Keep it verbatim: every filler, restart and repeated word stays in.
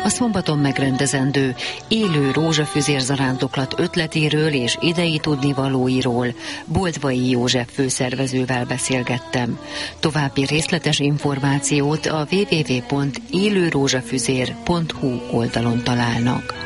A szombaton megrendezendő élő rózsafüzér zarándoklat ötletéről és idei tudnivalóiról Boldvai József főszervezővel beszélgettem. További részletes információt a double-u double-u double-u pont élőrózsafüzér pont hu oldalon találnak.